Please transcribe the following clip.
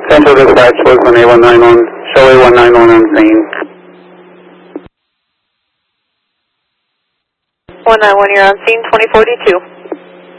Central Dispatch, Lisbon A191, show A191 on scene. 191, you're on scene, 2042.